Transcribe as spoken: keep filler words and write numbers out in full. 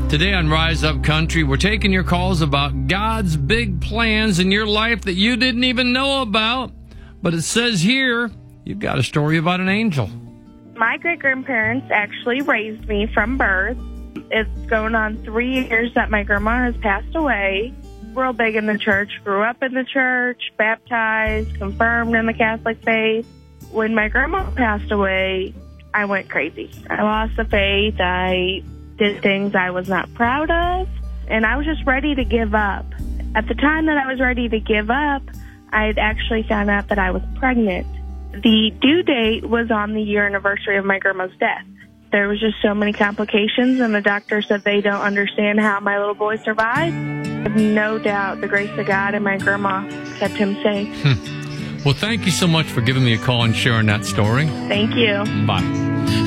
Today on Rise Up Country, we're taking your calls about God's big plans in your life that you didn't even know about. But it says here, you've got a story about an angel. My great-grandparents actually raised me from birth. It's going on three years that my grandma has passed away. Real big in the church, grew up in the church, baptized, confirmed in the Catholic faith. When my grandma passed away, I went crazy. I lost the faith. I did things I was not proud of, and I was just ready to give up. At the time that I was ready to give up, I had actually found out that I was pregnant. The due date was on the year anniversary of my grandma's death. There was just so many complications, and the doctor said they don't understand how my little boy survived. I have no doubt the grace of God and my grandma kept him safe. Well, thank you so much for giving me a call and sharing that story. Thank you. Bye.